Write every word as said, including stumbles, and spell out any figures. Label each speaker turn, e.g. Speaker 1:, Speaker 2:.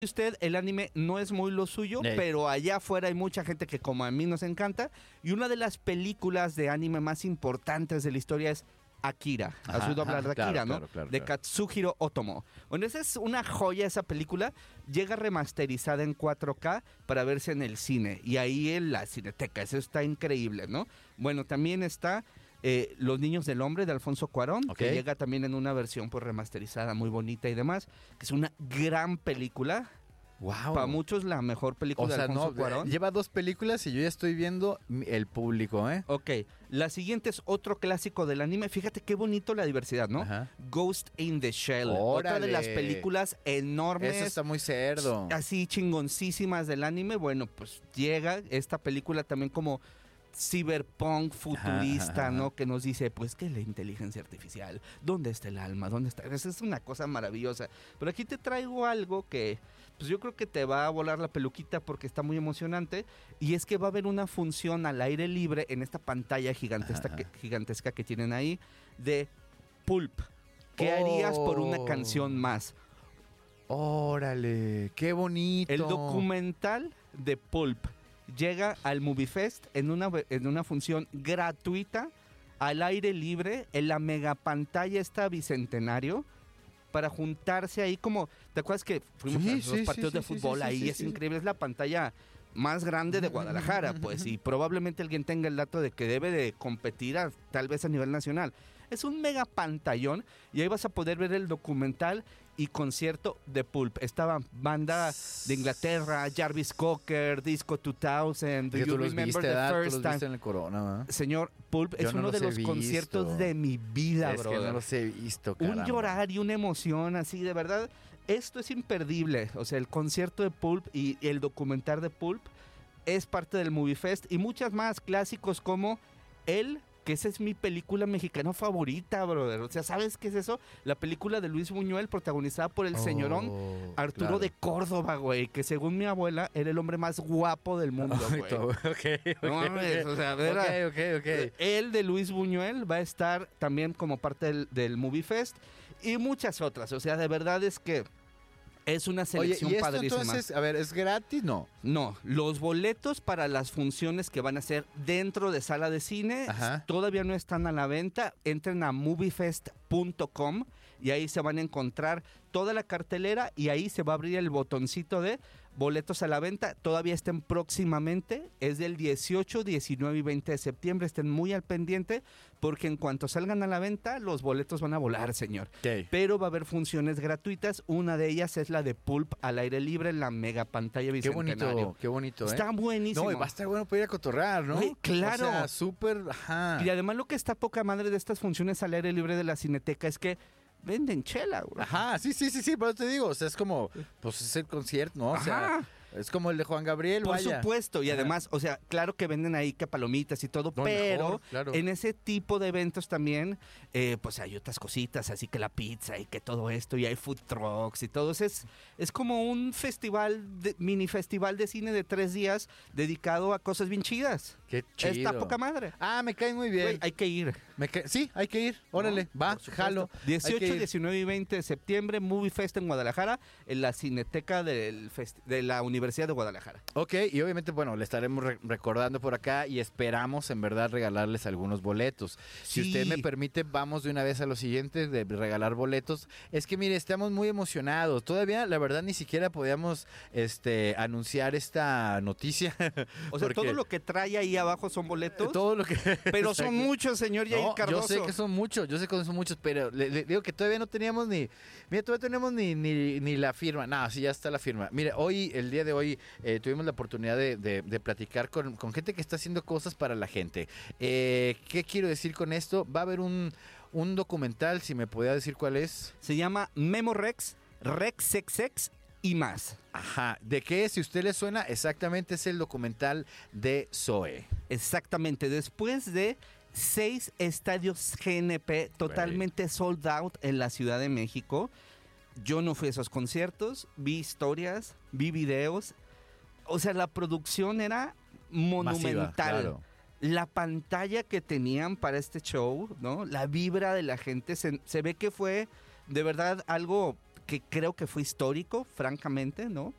Speaker 1: usted, el anime no es muy lo suyo,
Speaker 2: Ey.
Speaker 1: pero allá afuera hay mucha gente que como a mí nos encanta. Y una de las películas de anime más importantes de la historia es Akira. ¿Has
Speaker 2: Ajá,
Speaker 1: oído hablar de
Speaker 2: claro,
Speaker 1: Akira, no?
Speaker 2: claro, claro,
Speaker 1: de
Speaker 2: claro.
Speaker 1: Katsuhiro Otomo. Bueno, esa es una joya, esa película. Llega remasterizada en cuatro K para verse en el cine. Y ahí en la Cineteca. Eso está increíble, ¿no? Bueno, también está eh, Los Niños del Hombre de Alfonso Cuarón,
Speaker 2: Ok.
Speaker 1: que llega también en una versión pues remasterizada muy bonita y demás. Que es una gran película.
Speaker 2: Wow.
Speaker 1: Para muchos la mejor película
Speaker 2: O sea,
Speaker 1: de Alfonso
Speaker 2: no,
Speaker 1: Cuarón.
Speaker 2: lleva dos películas y yo ya estoy viendo El Público, ¿eh?
Speaker 1: Ok, la siguiente es otro clásico del anime. Fíjate qué bonito la diversidad, ¿no?
Speaker 2: Ajá.
Speaker 1: Ghost in the Shell.
Speaker 2: ¡Órale!
Speaker 1: Otra de las películas enormes.
Speaker 2: Eso está muy cerdo.
Speaker 1: Así chingoncísimas del anime. Bueno, pues llega esta película también como cyberpunk futurista,
Speaker 2: Ajá, ajá.
Speaker 1: ¿no? Que nos dice, pues, ¿qué es la inteligencia artificial? ¿Dónde está el alma? ¿Dónde está? Esa es una cosa maravillosa. Pero aquí te traigo algo que, pues yo creo que te va a volar la peluquita porque está muy emocionante. Y es que va a haber una función al aire libre en esta pantalla gigantesca,
Speaker 2: Ajá.
Speaker 1: que, gigantesca que tienen ahí de Pulp. ¿Qué
Speaker 2: Oh.
Speaker 1: harías por una canción más?
Speaker 2: Órale, qué bonito.
Speaker 1: El documental de Pulp llega al Movie Fest en una, en una función gratuita, al aire libre, en la megapantalla esta Bicentenario, para juntarse ahí como... ¿Te acuerdas que fuimos
Speaker 2: Sí,
Speaker 1: a los
Speaker 2: sí,
Speaker 1: partidos
Speaker 2: sí,
Speaker 1: de
Speaker 2: sí,
Speaker 1: fútbol?
Speaker 2: sí,
Speaker 1: Ahí
Speaker 2: sí,
Speaker 1: es
Speaker 2: sí.
Speaker 1: increíble, es la pantalla más grande de Guadalajara, pues, y probablemente alguien tenga el dato de que debe de competir a- tal vez a nivel nacional. Es un mega pantallón y ahí vas a poder ver el documental y concierto de Pulp. Estaba banda de Inglaterra, Jarvis Cocker, Disco dos mil, Do
Speaker 2: Que
Speaker 1: You
Speaker 2: tú los
Speaker 1: Remember
Speaker 2: viste,
Speaker 1: the
Speaker 2: ¿verdad? Tú
Speaker 1: First
Speaker 2: los
Speaker 1: Time?
Speaker 2: viste en el Corona, ¿verdad?
Speaker 1: Señor, Pulp
Speaker 2: Yo
Speaker 1: es
Speaker 2: no
Speaker 1: uno de
Speaker 2: los he
Speaker 1: los
Speaker 2: visto.
Speaker 1: conciertos de mi vida,
Speaker 2: Es
Speaker 1: bro.
Speaker 2: que no los he visto, caramba.
Speaker 1: Un llorar y una emoción así, de verdad. Esto es imperdible. O sea, el concierto de Pulp y el documental de Pulp es parte del Movie Fest. Y muchas más clásicos como El, que esa es mi película mexicana favorita, brother. O sea, ¿sabes qué es eso? La película de Luis Buñuel protagonizada por el
Speaker 2: Oh,
Speaker 1: señorón Arturo
Speaker 2: claro.
Speaker 1: de Córdoba, güey. Que según mi abuela era el hombre más guapo del mundo,
Speaker 2: Ay,
Speaker 1: güey.
Speaker 2: todo- ok, ok,
Speaker 1: No mames,
Speaker 2: ok.
Speaker 1: o sea, era-
Speaker 2: Ok, ok, ok.
Speaker 1: El de Luis Buñuel va a estar también como parte del, del Movie Fest y muchas otras. O sea, de verdad es que es una
Speaker 2: Oye,
Speaker 1: selección
Speaker 2: ¿y esto
Speaker 1: padrísima.
Speaker 2: entonces, a ver, es gratis? No.
Speaker 1: No, los boletos para las funciones que van a ser dentro de sala de cine
Speaker 2: Ajá.
Speaker 1: todavía no están a la venta. Entren a moviefest punto com y ahí se van a encontrar toda la cartelera y ahí se va a abrir el botoncito de boletos a la venta. Todavía estén próximamente, es del dieciocho, diecinueve y veinte de septiembre. Estén muy al pendiente porque en cuanto salgan a la venta, los boletos van a volar, señor.
Speaker 2: Ok.
Speaker 1: Pero va a haber funciones gratuitas. Una de ellas es la de Pulp al aire libre en la mega pantalla
Speaker 2: Qué
Speaker 1: bicentenario.
Speaker 2: bonito, qué bonito, ¿eh?
Speaker 1: Está buenísimo.
Speaker 2: No, y va a estar bueno para ir a cotorrear, ¿no?
Speaker 1: Güey, claro.
Speaker 2: O sea, súper, ajá.
Speaker 1: Y además lo que está poca madre de estas funciones al aire libre de la Cineteca es que venden chela, güey.
Speaker 2: Ajá, sí, sí, sí, sí, pero te digo, o sea, es como, pues es el concierto, ¿no? O sea,
Speaker 1: Ajá.
Speaker 2: es como el de Juan Gabriel,
Speaker 1: Por
Speaker 2: vaya.
Speaker 1: supuesto, y
Speaker 2: Ajá.
Speaker 1: además, o sea, claro que venden ahí que palomitas y todo,
Speaker 2: No,
Speaker 1: pero
Speaker 2: mejor, claro.
Speaker 1: en ese tipo de eventos también, eh, pues hay otras cositas, así que la pizza y que todo esto, y hay food trucks y todo. Es, es como un festival, de, mini festival de cine de tres días dedicado a cosas bien chidas.
Speaker 2: Qué chido.
Speaker 1: Está poca madre.
Speaker 2: Ah, me cae muy bien.
Speaker 1: Güey, hay que ir.
Speaker 2: Me cae- Sí, hay que ir. Órale,
Speaker 1: No,
Speaker 2: va,
Speaker 1: por supuesto.
Speaker 2: jalo. Hay que
Speaker 1: dieciocho,
Speaker 2: ir.
Speaker 1: diecinueve y veinte de septiembre, Movie Fest en Guadalajara, en la Cineteca del fest- de la Universidad de Guadalajara.
Speaker 2: Ok, y obviamente, bueno, le estaremos re- recordando por acá y esperamos en verdad regalarles algunos boletos. Si
Speaker 1: Sí.
Speaker 2: usted me permite, vamos de una vez a lo siguiente de regalar boletos. Es que mire, estamos muy emocionados. Todavía, la verdad, ni siquiera podíamos este, anunciar esta noticia.
Speaker 1: O sea,
Speaker 2: porque
Speaker 1: todo lo que trae ahí abajo son boletos,
Speaker 2: todo lo que
Speaker 1: pero son
Speaker 2: Exacto.
Speaker 1: muchos, señor Yair
Speaker 2: No,
Speaker 1: Cardoso.
Speaker 2: yo sé que son muchos, yo sé que son muchos, pero le, le digo que todavía no teníamos ni, mira, todavía tenemos ni, ni, ni la firma. No, sí, ya está la firma. Mire, hoy, el día de hoy, eh, tuvimos la oportunidad de, de- de platicar con, con gente que está haciendo cosas para la gente. Eh, ¿Qué quiero decir con esto? Va a haber un, un documental, si me podía decir cuál es.
Speaker 1: Se llama Memorex, Rexexex y más.
Speaker 2: Ajá, ¿de qué? Si a usted le suena, exactamente es el documental de Zoe.
Speaker 1: Exactamente, después de seis estadios G N P totalmente sold out en la Ciudad de México. Yo no fui a esos conciertos, vi historias, vi videos. O sea, la producción era monumental.
Speaker 2: Masiva, claro.
Speaker 1: La pantalla que tenían para este show, ¿no? La vibra de la gente, se, se ve que fue de verdad algo que creo que fue histórico, francamente, ¿no?